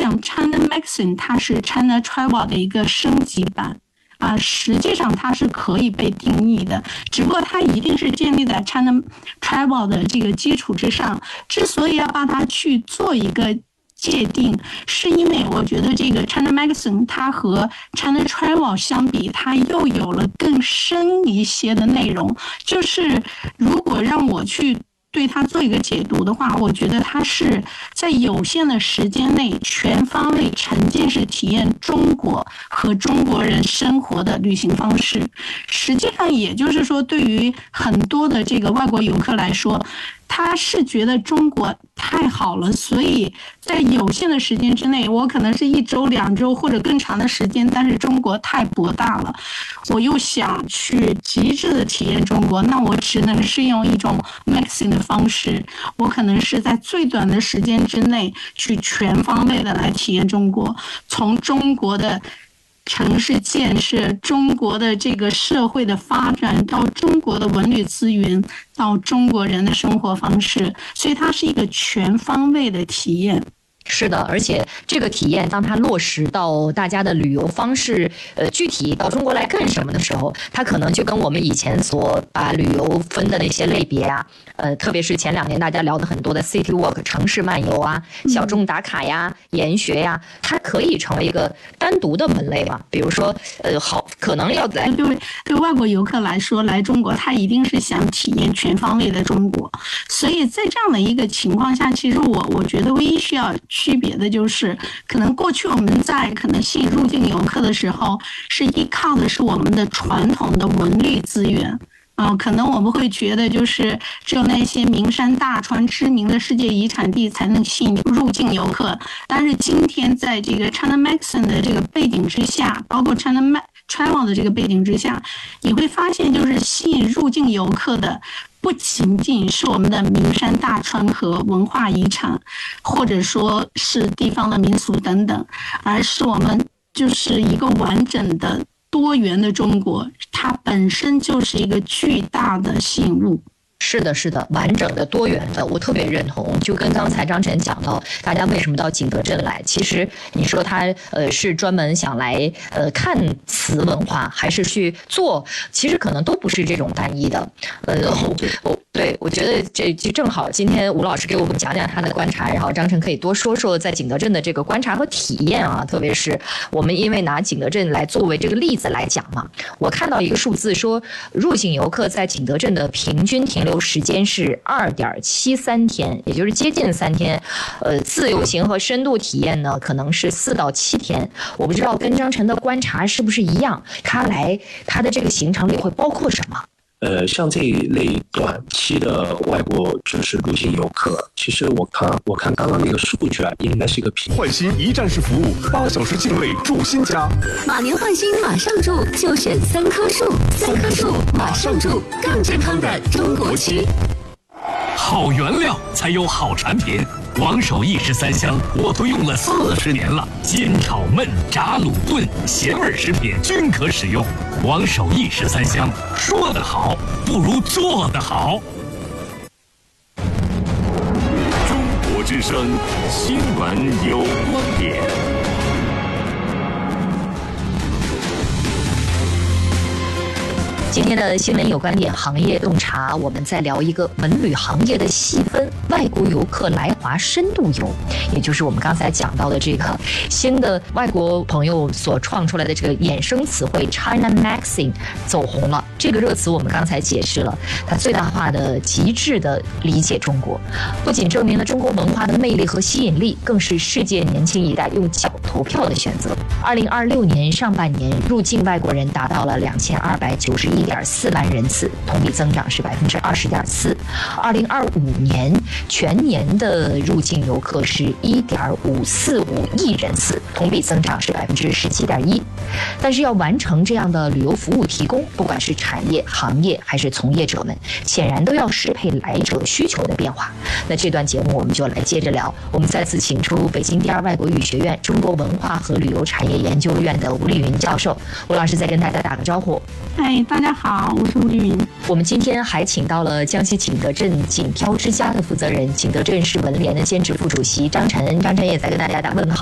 讲 China Magazine 它是 China Travel 的一个升级版。实际上它是可以被定义的，只不过它一定是建立在 China Travel 的这个基础之上。之所以要把它去做一个界定，是因为我觉得这个 China Magazine 它和 China Travel 相比，它又有了更深一些的内容。就是如果让我去对它做一个解读的话，我觉得它是在有限的时间内全方位沉浸式体验中国和中国人生活的旅行方式。实际上也就是说，对于很多的这个外国游客来说，他是觉得中国太好了，所以在有限的时间之内，我可能是1周、2周或者更长的时间，但是中国太博大了，我又想去极致的体验中国，那我只能是用一种 mixing 的方式，我可能是在最短的时间之内去全方位的来体验中国，从中国的城市建设，中国的这个社会的发展，到中国的文旅资源，到中国人的生活方式，所以它是一个全方位的体验。 是的，而且这个体验当它落实到大家的旅游方式，具体到中国来干什么的时候，它可能就跟我们以前所把旅游分的那些类别啊，特别是前2年大家聊的很多的 City Walk 城市漫游啊、小众打卡呀、研学呀，它可以成为一个单独的门类嘛。比如说，可能要在对外国游客来说，来中国他一定是想体验全方位的中国，所以在这样的一个情况下，其实我觉得唯一需要区别的就是，可能过去我们在可能吸引入境游客的时候，是依靠的是我们的传统的文旅资源。可能我们会觉得就是只有那些名山大川、知名的世界遗产地才能吸引入境游客。但是今天在这个 China Magazine 的这个背景之下，包括 China Travel 的这个背景之下，你会发现就是吸引入境游客的不仅仅是我们的名山大川和文化遗产，或者说是地方的民俗等等，而是我们就是一个完整的多元的中国，它本身就是一个巨大的吸引物。 是的，是的，完整的、多元的，我特别认同。就跟刚才张晨讲到，大家为什么到景德镇来？其实你说他是专门想来看瓷文化，还是去做？其实可能都不是这种单一的。对，我觉得这就正好，今天吴老师给我们讲讲他的观察，然后张晨可以多说说在景德镇的这个观察和体验啊。特别是我们因为拿景德镇来作为这个例子来讲嘛，我看到一个数字说，入境游客在景德镇的平均停留时间是2.73天，也就是接近3天。自由行和深度体验呢，可能是4到7天。我不知道跟张晨的观察是不是一样，他的这个行程里会包括什么？ 像这一类短期的外国就是入境游客，其实我看刚刚那个数据啊，应该是一个换新一站式服务，8小时净位住新家。 马年换新马上住，就选3棵树，3棵树马上住，更健康的中国区。 好原料才有好产品。王守义13香我都用了40年了，煎炒焖炸卤炖咸味食品均可使用。王守义13香，说得好不如做得好。 中国之声新闻有观点。 今天的新闻有观点行业洞察，我们在聊一个文旅行业的细分，外国游客来华深度游，也就是我们刚才讲到的这个新的外国朋友所创出来的这个衍生词汇 China Magazine 走红了。这个热词我们刚才解释了，它最大化的极致的理解中国，不仅证明了中国文化的魅力和吸引力，更是世界年轻一代用脚投票的选择。2026年上半年入境外国人达到了2291.4万人次，同比增长是20.4%。2025年全年的入境游客是1.545亿人次，同比增长是17.1%。但是要完成这样的旅游服务提供，不管是产业、行业还是从业者们，显然都要适配来者需求的变化。那这段节目我们就来接着聊。我们再次请出北京第2外国语学院中国文化和旅游产业研究院的吴丽云教授。吴老师再跟大家打个招呼。 大家好，我是吴丽云。 我们今天还请到了江西景德镇锦漂之家的负责人，景德镇市文联的兼职副主席张晨。张晨也在跟大家打问好。